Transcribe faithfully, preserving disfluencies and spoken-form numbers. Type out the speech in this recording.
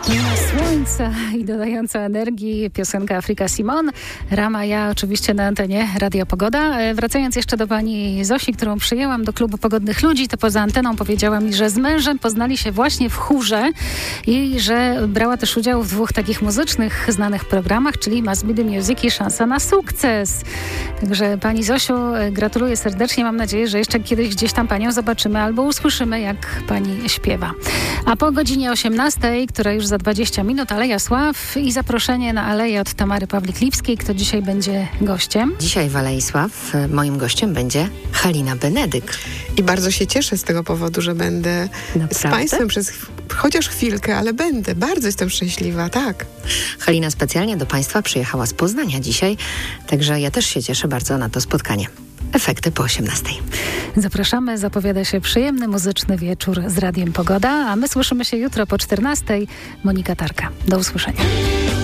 Słońca i dodająca energii piosenka Afrika Simon. Rama, ja oczywiście na antenie Radia Pogoda. Wracając jeszcze do pani Zosi, którą przyjęłam do klubu Pogodnych Ludzi, to poza anteną powiedziała mi, że z mężem poznali się właśnie w chórze i że brała też udział w dwóch takich muzycznych, znanych programach, czyli Must Be The Music i Szansa na Sukces. Także pani Zosiu, gratuluję serdecznie. Mam nadzieję, że jeszcze kiedyś gdzieś tam panią zobaczymy albo usłyszymy, jak pani śpiewa. A po godzinie osiemnastej, która już za dwadzieścia minut, Aleja Sław i zaproszenie na Aleję od Tamary Pawlik-Lipskiej. Kto dzisiaj będzie gościem? Dzisiaj w Alei Sław moim gościem będzie Halina Benedyk. I bardzo się cieszę z tego powodu, że będę Naprawdę? z Państwem przez chociaż chwilkę, ale będę. Bardzo jestem szczęśliwa, tak. Halina specjalnie do Państwa przyjechała z Poznania dzisiaj, także ja też się cieszę bardzo na to spotkanie. Efekty po osiemnastej. Zapraszamy, zapowiada się przyjemny muzyczny wieczór z Radiem Pogoda, a my słyszymy się jutro po czternastej. Monika Tarka. Do usłyszenia.